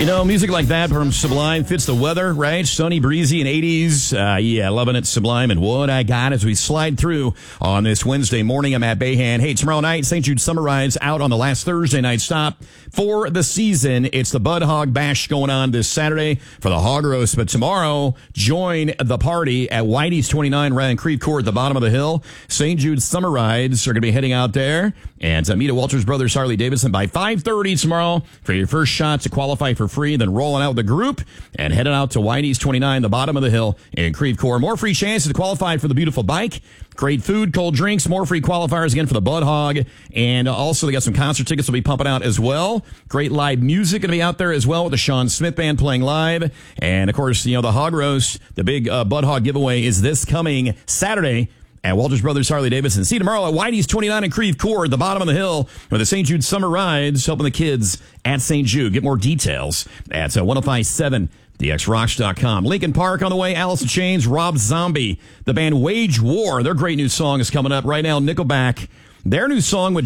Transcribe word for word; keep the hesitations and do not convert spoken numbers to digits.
You know, music like that from Sublime fits the weather, right? Sunny, breezy, and eighties. Uh, yeah, loving it, Sublime. And what I got as we slide through on this Wednesday morning. I'm Matt Bayhan. Hey, tomorrow night, Saint Jude Summer Rides out on the last Thursday night stop for the season. It's the Bud Hog Bash going on this Saturday for the Hog Roast. But tomorrow, join the party at Whitey's twenty-nine, Ryan Creve Court at the bottom of the hill. Saint Jude Summer Rides are going to be heading out there. And uh, meet at Walters Brothers Harley Davidson by five thirty tomorrow for your first shot to qualify for free. Then rolling out with the group and heading out to Whitey's twenty-nine, the bottom of the hill in Creve Coeur. More free chances to qualify for the beautiful bike. Great food, cold drinks, more free qualifiers again for the Bud Hog. And also they got some concert tickets will be pumping out as well. Great live music going to be out there as well with the Sean Smith Band playing live. And of course, you know, the Hog Roast, the big uh, Bud Hog giveaway is this coming Saturday at Walters Brothers Harley Davidson. See you tomorrow at Whitey's twenty-nine in Creve Coeur, the bottom of the hill, with the Saint Jude Summer Rides, helping the kids at Saint Jude. Get more details at uh, ten fifty-seven D X rocks dot com. Lincoln Park on the way. Alice in Chains, Rob Zombie. The band Wage War. Their great new song is coming up right now. Nickelback. Their new song with